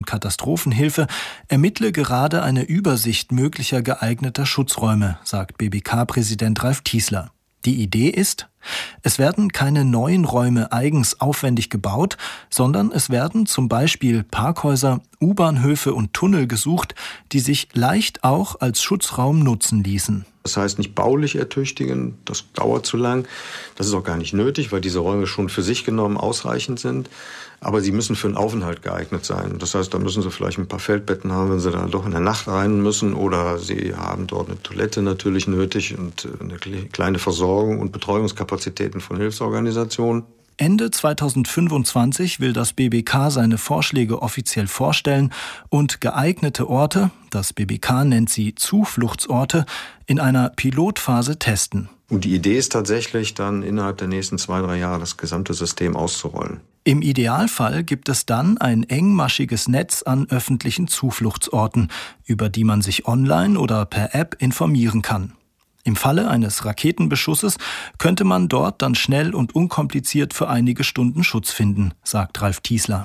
Katastrophenhilfe ermittle gerade eine Übersicht möglicher geeigneter Schutzräume, sagt BBK-Präsident Ralf Tiesler. Die Idee ist, es werden keine neuen Räume eigens aufwendig gebaut, sondern es werden zum Beispiel Parkhäuser, U-Bahnhöfe und Tunnel gesucht, die sich leicht auch als Schutzraum nutzen ließen. Das heißt nicht baulich ertüchtigen, das dauert zu lang. Das ist auch gar nicht nötig, weil diese Räume schon für sich genommen ausreichend sind. Aber sie müssen für einen Aufenthalt geeignet sein. Das heißt, da müssen sie vielleicht ein paar Feldbetten haben, wenn sie da doch in der Nacht rein müssen. Oder sie haben dort eine Toilette natürlich nötig und eine kleine Versorgung und Betreuungskapazitäten von Hilfsorganisationen. Ende 2025 will das BBK seine Vorschläge offiziell vorstellen und geeignete Orte, das BBK nennt sie Zufluchtsorte, in einer Pilotphase testen. Und die Idee ist tatsächlich dann innerhalb der nächsten 2-3 Jahre das gesamte System auszurollen. Im Idealfall gibt es dann ein engmaschiges Netz an öffentlichen Zufluchtsorten, über die man sich online oder per App informieren kann. Im Falle eines Raketenbeschusses könnte man dort dann schnell und unkompliziert für einige Stunden Schutz finden, sagt Ralf Tiesler.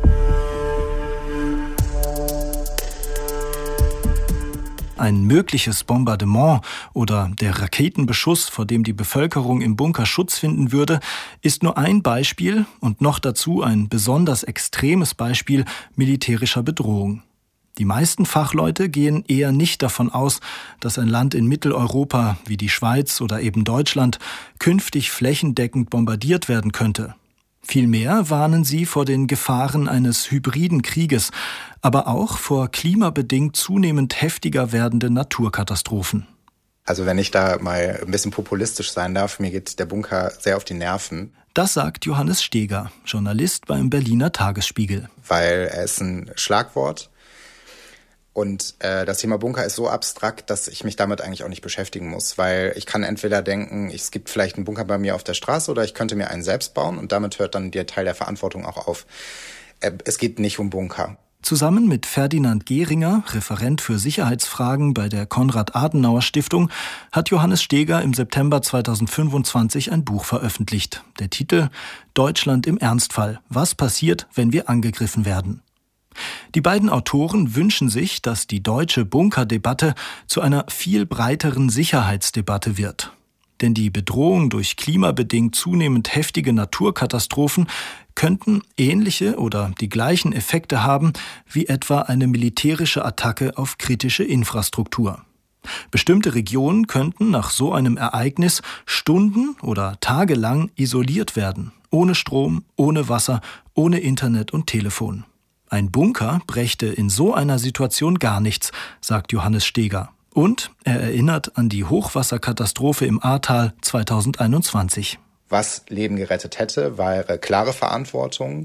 Ein mögliches Bombardement oder der Raketenbeschuss, vor dem die Bevölkerung im Bunker Schutz finden würde, ist nur ein Beispiel und noch dazu ein besonders extremes Beispiel militärischer Bedrohung. Die meisten Fachleute gehen eher nicht davon aus, dass ein Land in Mitteleuropa wie die Schweiz oder eben Deutschland künftig flächendeckend bombardiert werden könnte. Vielmehr warnen sie vor den Gefahren eines hybriden Krieges, aber auch vor klimabedingt zunehmend heftiger werdenden Naturkatastrophen. Also wenn ich da mal ein bisschen populistisch sein darf, mir geht der Bunker sehr auf die Nerven. Das sagt Johannes Steger, Journalist beim Berliner Tagesspiegel. Weil er ist ein Schlagwort. Und das Thema Bunker ist so abstrakt, dass ich mich damit eigentlich auch nicht beschäftigen muss, weil ich kann entweder denken, es gibt vielleicht einen Bunker bei mir auf der Straße oder ich könnte mir einen selbst bauen und damit hört dann der Teil der Verantwortung auch auf. Es geht nicht um Bunker. Zusammen mit Ferdinand Gehringer, Referent für Sicherheitsfragen bei der Konrad-Adenauer-Stiftung, hat Johannes Steger im September 2025 ein Buch veröffentlicht. Der Titel »Deutschland im Ernstfall. Was passiert, wenn wir angegriffen werden?« Die beiden Autoren wünschen sich, dass die deutsche Bunkerdebatte zu einer viel breiteren Sicherheitsdebatte wird. Denn die Bedrohung durch klimabedingt zunehmend heftige Naturkatastrophen könnten ähnliche oder die gleichen Effekte haben wie etwa eine militärische Attacke auf kritische Infrastruktur. Bestimmte Regionen könnten nach so einem Ereignis stunden- oder tagelang isoliert werden, ohne Strom, ohne Wasser, ohne Internet und Telefon. Ein Bunker brächte in so einer Situation gar nichts, sagt Johannes Steger. Und er erinnert an die Hochwasserkatastrophe im Ahrtal 2021. Was Leben gerettet hätte, wäre klare Verantwortung,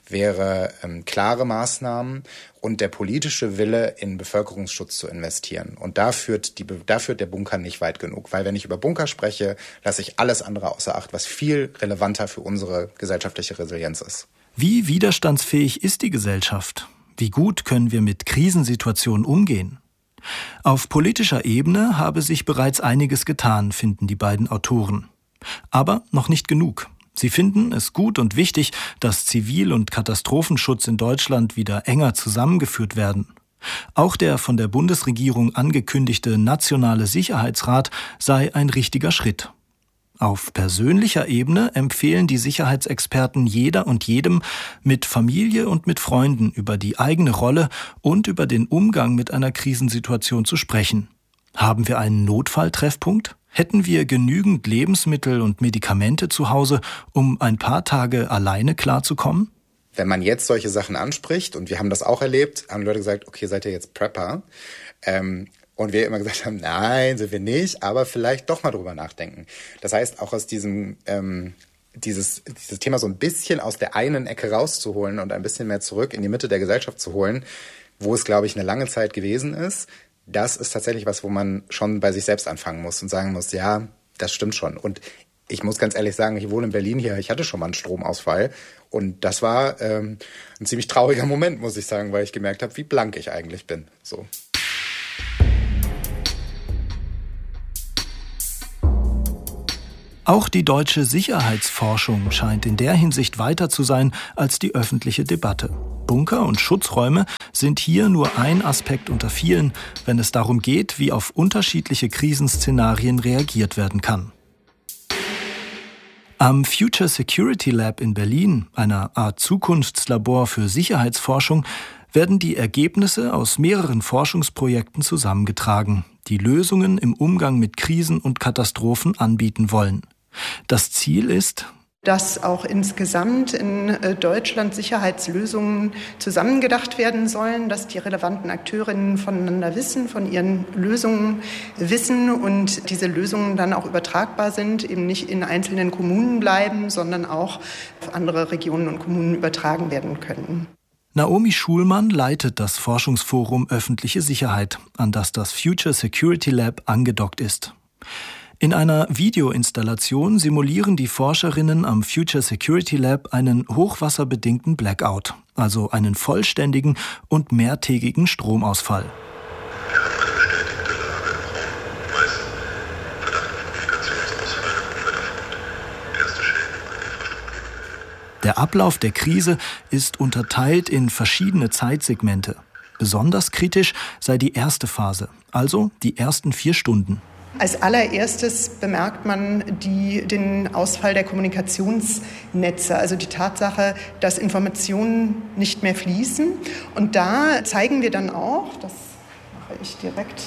wäre klare Maßnahmen und der politische Wille, in Bevölkerungsschutz zu investieren. Und da führt der Bunker nicht weit genug. Weil wenn ich über Bunker spreche, lasse ich alles andere außer Acht, was viel relevanter für unsere gesellschaftliche Resilienz ist. Wie widerstandsfähig ist die Gesellschaft? Wie gut können wir mit Krisensituationen umgehen? Auf politischer Ebene habe sich bereits einiges getan, finden die beiden Autoren. Aber noch nicht genug. Sie finden es gut und wichtig, dass Zivil- und Katastrophenschutz in Deutschland wieder enger zusammengeführt werden. Auch der von der Bundesregierung angekündigte Nationale Sicherheitsrat sei ein richtiger Schritt. Auf persönlicher Ebene empfehlen die Sicherheitsexperten jeder und jedem, mit Familie und mit Freunden über die eigene Rolle und über den Umgang mit einer Krisensituation zu sprechen. Haben wir einen Notfalltreffpunkt? Hätten wir genügend Lebensmittel und Medikamente zu Hause, um ein paar Tage alleine klarzukommen? Wenn man jetzt solche Sachen anspricht, und wir haben das auch erlebt, haben Leute gesagt, okay, seid ihr jetzt Prepper? Und wir immer gesagt haben, nein, sind wir nicht, aber vielleicht doch mal drüber nachdenken. Das heißt, auch aus diesem dieses Thema so ein bisschen aus der einen Ecke rauszuholen und ein bisschen mehr zurück in die Mitte der Gesellschaft zu holen, wo es, glaube ich, eine lange Zeit gewesen ist, das ist tatsächlich was, wo man schon bei sich selbst anfangen muss und sagen muss, ja, das stimmt schon. Und ich muss ganz ehrlich sagen, ich wohne in Berlin hier, ich hatte schon mal einen Stromausfall und das war ein ziemlich trauriger Moment, muss ich sagen, weil ich gemerkt habe, wie blank ich eigentlich bin. So. Auch die deutsche Sicherheitsforschung scheint in der Hinsicht weiter zu sein als die öffentliche Debatte. Bunker und Schutzräume sind hier nur ein Aspekt unter vielen, wenn es darum geht, wie auf unterschiedliche Krisenszenarien reagiert werden kann. Am Future Security Lab in Berlin, einer Art Zukunftslabor für Sicherheitsforschung, werden die Ergebnisse aus mehreren Forschungsprojekten zusammengetragen, die Lösungen im Umgang mit Krisen und Katastrophen anbieten wollen. Das Ziel ist, dass auch insgesamt in Deutschland Sicherheitslösungen zusammengedacht werden sollen, dass die relevanten Akteurinnen voneinander wissen, von ihren Lösungen wissen und diese Lösungen dann auch übertragbar sind, eben nicht in einzelnen Kommunen bleiben, sondern auch auf andere Regionen und Kommunen übertragen werden können. Naomi Schulmann leitet das Forschungsforum Öffentliche Sicherheit, an das das Future Security Lab angedockt ist. In einer Videoinstallation simulieren die Forscherinnen am Future Security Lab einen hochwasserbedingten Blackout, also einen vollständigen und mehrtägigen Stromausfall. Der Ablauf der Krise ist unterteilt in verschiedene Zeitsegmente. Besonders kritisch sei die erste Phase, also die ersten 4 Stunden. Als allererstes bemerkt man den Ausfall der Kommunikationsnetze, also die Tatsache, dass Informationen nicht mehr fließen. Und da zeigen wir dann auch, das mache ich direkt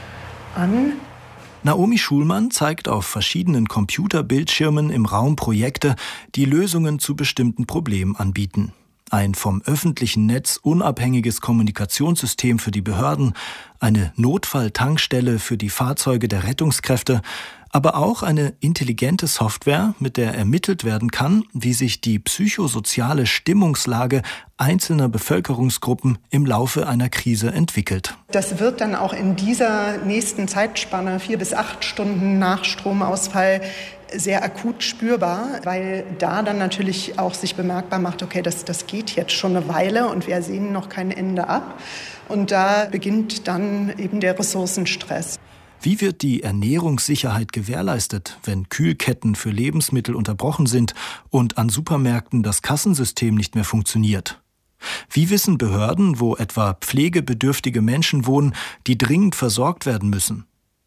an. Naomi Schulmann zeigt auf verschiedenen Computerbildschirmen im Raum Projekte, die Lösungen zu bestimmten Problemen anbieten. Ein vom öffentlichen Netz unabhängiges Kommunikationssystem für die Behörden, eine Notfalltankstelle für die Fahrzeuge der Rettungskräfte, aber auch eine intelligente Software, mit der ermittelt werden kann, wie sich die psychosoziale Stimmungslage einzelner Bevölkerungsgruppen im Laufe einer Krise entwickelt. Das wird dann auch in dieser nächsten Zeitspanne, 4 bis 8 Stunden nach Stromausfall, sehr akut spürbar, weil da dann natürlich auch sich bemerkbar macht, okay, das geht jetzt schon eine Weile und wir sehen noch kein Ende ab. Und da beginnt dann eben der Ressourcenstress. Wie wird die Ernährungssicherheit gewährleistet, wenn Kühlketten für Lebensmittel unterbrochen sind und an Supermärkten das Kassensystem nicht mehr funktioniert? Wie wissen Behörden, wo etwa pflegebedürftige Menschen wohnen, die dringend versorgt werden müssen?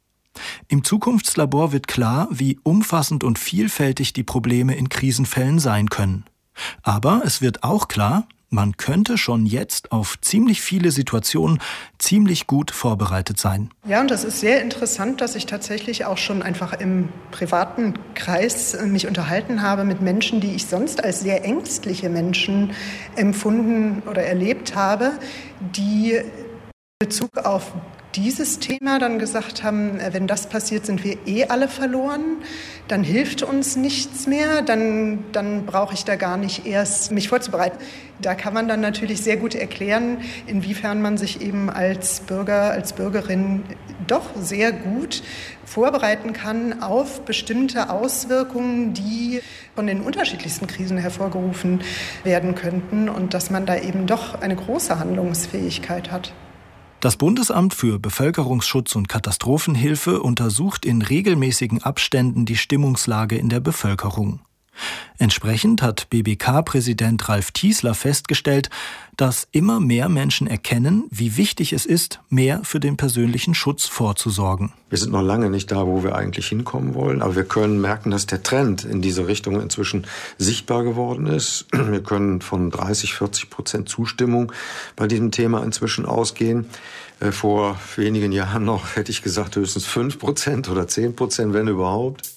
Im Zukunftslabor wird klar, wie umfassend und vielfältig die Probleme in Krisenfällen sein können. Aber es wird auch klar, man könnte schon jetzt auf ziemlich viele Situationen ziemlich gut vorbereitet sein. Ja, und das ist sehr interessant, dass ich tatsächlich auch schon einfach im privaten Kreis mich unterhalten habe mit Menschen, die ich sonst als sehr ängstliche Menschen empfunden oder erlebt habe, die in Bezug auf dieses Thema dann gesagt haben, wenn das passiert, sind wir alle verloren, dann hilft uns nichts mehr, dann brauche ich da gar nicht erst mich vorzubereiten. Da kann man dann natürlich sehr gut erklären, inwiefern man sich eben als Bürger, als Bürgerin doch sehr gut vorbereiten kann auf bestimmte Auswirkungen, die von den unterschiedlichsten Krisen hervorgerufen werden könnten und dass man da eben doch eine große Handlungsfähigkeit hat. Das Bundesamt für Bevölkerungsschutz und Katastrophenhilfe untersucht in regelmäßigen Abständen die Stimmungslage in der Bevölkerung. Entsprechend hat BBK-Präsident Ralf Tiesler festgestellt, dass immer mehr Menschen erkennen, wie wichtig es ist, mehr für den persönlichen Schutz vorzusorgen. Wir sind noch lange nicht da, wo wir eigentlich hinkommen wollen, aber wir können merken, dass der Trend in diese Richtung inzwischen sichtbar geworden ist. Wir können von 30-40% Zustimmung bei diesem Thema inzwischen ausgehen. Vor wenigen Jahren noch, hätte ich gesagt, höchstens 5% oder 10%, wenn überhaupt.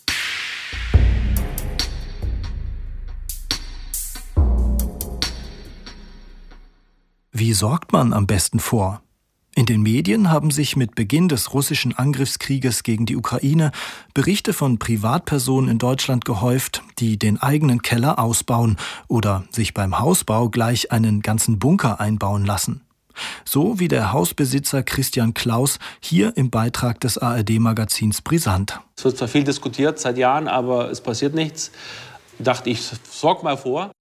Wie sorgt man am besten vor? In den Medien haben sich mit Beginn des russischen Angriffskrieges gegen die Ukraine Berichte von Privatpersonen in Deutschland gehäuft, die den eigenen Keller ausbauen oder sich beim Hausbau gleich einen ganzen Bunker einbauen lassen. So wie der Hausbesitzer Christian Klaus hier im Beitrag des ARD-Magazins Brisant. Es wird zwar viel diskutiert seit Jahren, aber es passiert nichts. Dachte ich, sorg mal vor.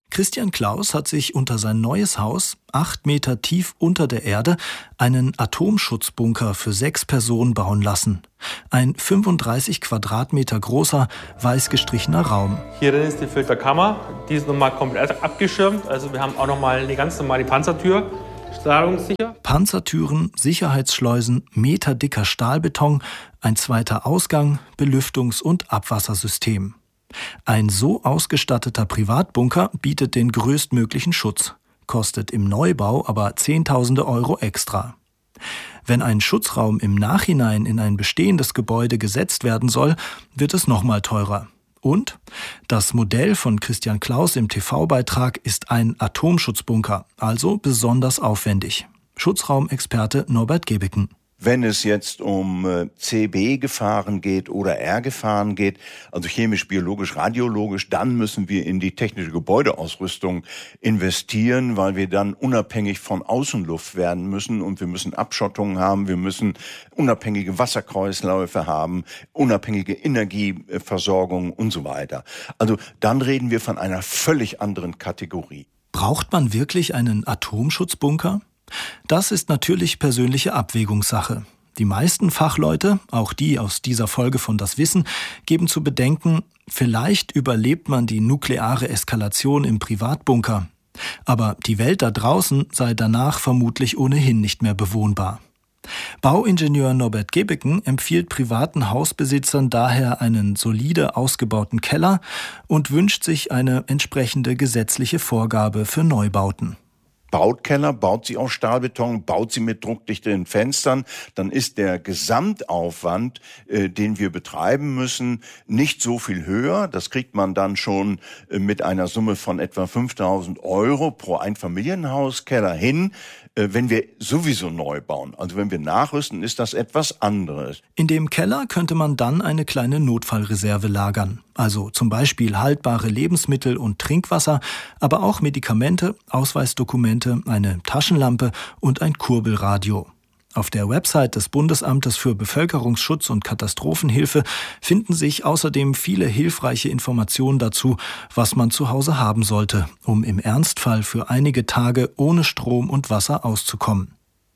Christian Klaus hat sich unter sein neues Haus 8 Meter tief unter der Erde einen Atomschutzbunker für 6 Personen bauen lassen. Ein 35 Quadratmeter großer, weiß gestrichener Raum. Hier drin ist die Filterkammer. Die ist nochmal komplett abgeschirmt. Also wir haben auch nochmal eine ganz normale Panzertür, strahlungssicher. Panzertüren, Sicherheitsschleusen, meterdicker Stahlbeton, ein zweiter Ausgang, Belüftungs- und Abwassersystem. Ein so ausgestatteter Privatbunker bietet den größtmöglichen Schutz, kostet im Neubau aber Zehntausende Euro extra. Wenn ein Schutzraum im Nachhinein in ein bestehendes Gebäude gesetzt werden soll, wird es nochmal teurer. Und das Modell von Christian Klaus im TV-Beitrag ist ein Atomschutzbunker, also besonders aufwendig. Schutzraumexperte Norbert Gebeken. Wenn es jetzt um CB-Gefahren geht oder R-Gefahren geht, also chemisch, biologisch, radiologisch, dann müssen wir in die technische Gebäudeausrüstung investieren, weil wir dann unabhängig von Außenluft werden müssen und wir müssen Abschottungen haben, wir müssen unabhängige Wasserkreisläufe haben, unabhängige Energieversorgung und so weiter. Also dann reden wir von einer völlig anderen Kategorie. Braucht man wirklich einen Atomschutzbunker? Das ist natürlich persönliche Abwägungssache. Die meisten Fachleute, auch die aus dieser Folge von Das Wissen, geben zu bedenken, vielleicht überlebt man die nukleare Eskalation im Privatbunker. Aber die Welt da draußen sei danach vermutlich ohnehin nicht mehr bewohnbar. Bauingenieur Norbert Gebeken empfiehlt privaten Hausbesitzern daher einen solide ausgebauten Keller und wünscht sich eine entsprechende gesetzliche Vorgabe für Neubauten. Baut Keller, baut sie aus Stahlbeton, baut sie mit druckdichten Fenstern, dann ist der Gesamtaufwand, den wir betreiben müssen, nicht so viel höher. Das kriegt man dann schon mit einer Summe von etwa 5.000 Euro pro Einfamilienhauskeller hin, wenn wir sowieso neu bauen. Also wenn wir nachrüsten, ist das etwas anderes. In dem Keller könnte man dann eine kleine Notfallreserve lagern. Also zum Beispiel haltbare Lebensmittel und Trinkwasser, aber auch Medikamente, Ausweisdokumente, eine Taschenlampe und ein Kurbelradio. Auf der Website des Bundesamtes für Bevölkerungsschutz und Katastrophenhilfe finden sich außerdem viele hilfreiche Informationen dazu, was man zu Hause haben sollte, um im Ernstfall für einige Tage ohne Strom und Wasser auszukommen.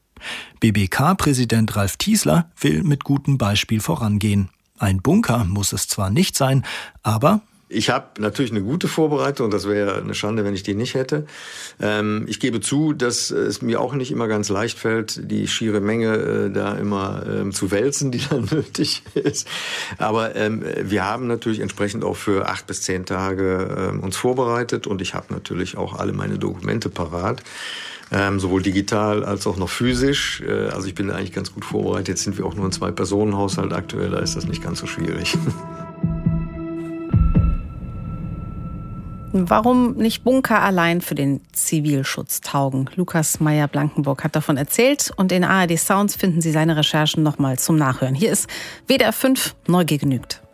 BBK-Präsident Ralf Tiesler will mit gutem Beispiel vorangehen. Ein Bunker muss es zwar nicht sein, aber ich habe natürlich eine gute Vorbereitung, das wäre eine Schande, wenn ich die nicht hätte. Ich gebe zu, dass es mir auch nicht immer ganz leicht fällt, die schiere Menge da immer zu wälzen, die dann nötig ist. Aber wir haben natürlich entsprechend auch für 8 bis 10 Tage uns vorbereitet und ich habe natürlich auch alle meine Dokumente parat. Sowohl digital als auch noch physisch. Also ich bin eigentlich ganz gut vorbereitet. Jetzt sind wir auch nur ein 2-Personen-Haushalt aktuell, da ist das nicht ganz so schwierig. Warum nicht Bunker allein für den Zivilschutz taugen? Lukas Meyer-Blankenburg hat davon erzählt und in ARD Sounds finden Sie seine Recherchen nochmal zum Nachhören. Hier ist WDR 5 Neugier genügt.